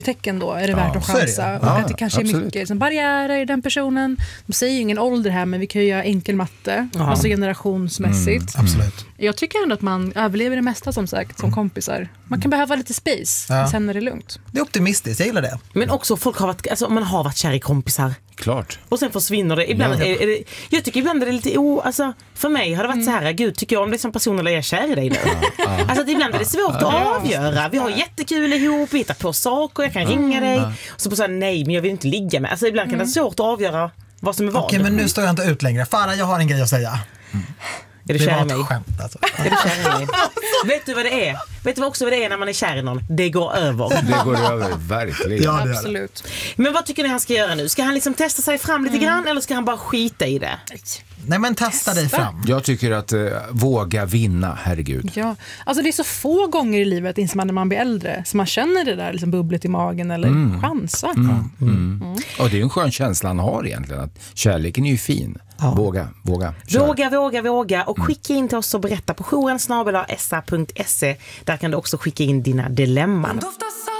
tecken då är det värt att så är det. chansa. Och att det kanske är mycket som barriärer i den personen. De säger ju ingen ålder här, men vi kan ju göra enkel matte. Alltså generationsmässigt. Absolut. Jag tycker ändå att man överlever det mesta som sagt som kompisar. Man kan behöva lite space, men sen är det lugnt. Det är optimistiskt, jag gillar det. Men också folk har varit, alltså man har varit kär i kompisar. Klart. Och sen försvinner det. Ibland är det, jag tycker ibland är det lite alltså för mig har det varit så här, gud, tycker jag om det som person eller är jag kär i dig nu? Alltså att ibland är det svårt att avgöra. Vi har jättekul ihop, vi hittar på saker, jag kan ringa dig. Och så på så här, nej, men jag vill inte ligga med. Alltså ibland kan det vara svårt att avgöra vad som är vad. Okej, men nu står jag inte ut längre. Farah, jag har en grej att säga. Är du kär i mig? Skämt, alltså. Är du kär i mig? Vet du vad det är? Vet du också vad det är när man är kär i någon? Det går över. Det går över, verkligen. Ja, det Absolut. Men vad tycker ni han ska göra nu? Ska han liksom testa sig fram lite grann eller ska han bara skita i det? Nej, men testa dig fram. Jag tycker att våga vinna, herregud. Ja, alltså det är så få gånger i livet inser man när man blir äldre så man känner det där liksom bubblet i magen eller chansa. Och det är en skön känsla han har egentligen, att kärleken är ju fin. Våga. Våga och skicka in till oss och berätta på jouren@sa.se. Där kan du också skicka in dina dilemman.